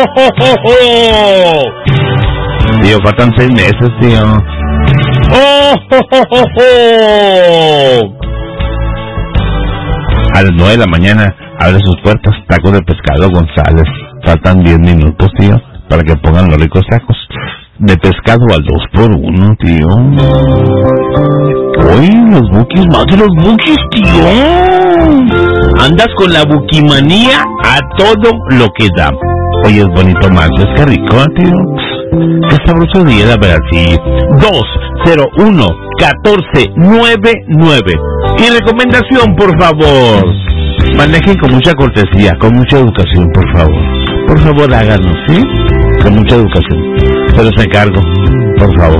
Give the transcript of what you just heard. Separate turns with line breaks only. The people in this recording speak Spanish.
Tío, faltan 6 meses, tío. A las 9 de la mañana abre sus puertas, tacos de pescado González. Faltan 10 minutos, tío, para que pongan los ricos tacos de pescado al 2x1, tío. Uy, los Bukis, más de los Bukis, tío. Andas con la buquimanía a todo lo que da. Oye, es bonito más, es que rico, tío. Qué sabroso día, la verdad, sí. 201-1499. Y recomendación, por favor. Manejen con mucha cortesía, con mucha educación, por favor. Por favor, háganos, ¿sí? Con mucha educación. Se los encargo, por favor.